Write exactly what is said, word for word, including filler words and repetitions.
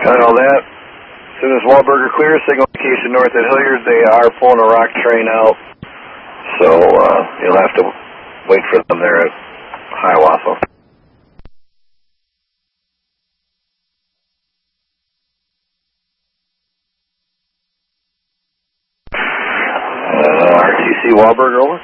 Got all that. As soon as Wahlberger clears, signal location north at Hilliard. They are pulling a rock train out. So uh, you'll have to wait for them there at Hiawatha. Uh, R T C Wahlberger, over.